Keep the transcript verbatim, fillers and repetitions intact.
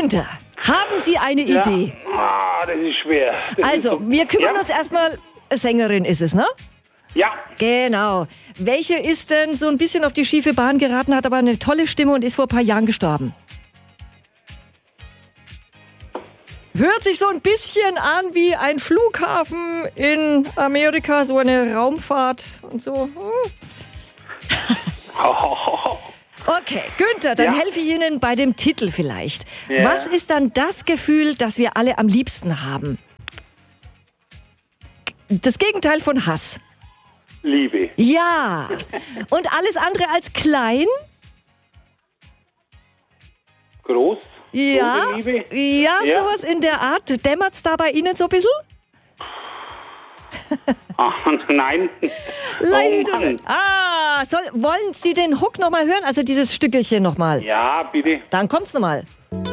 Günther, haben Sie eine Ja. Idee? Ah, das ist schwer. Das Also, ist so, wir kümmern ja? uns erstmal, Sängerin ist es, ne? Ja, Genau. Welche ist denn so ein bisschen auf die schiefe Bahn geraten, hat aber eine tolle Stimme und ist vor ein paar Jahren gestorben? Hört sich so ein bisschen an wie ein Flughafen in Amerika, so eine Raumfahrt und so. Okay, Günther, dann Ja. helfe ich Ihnen bei dem Titel vielleicht. Ja. Was ist dann das Gefühl, das wir alle am liebsten haben? Das Gegenteil von Hass. Liebe. Ja. Und alles andere als klein? Groß. Ja. Große Liebe. Ja, Ja. sowas in der Art. Dämmert's da bei Ihnen so ein bisschen? Ah, nein. Leider. Oh Mann. Ah, soll, wollen Sie den Hook nochmal hören? Also dieses Stückelchen nochmal. Ja, bitte. Dann kommt's nochmal.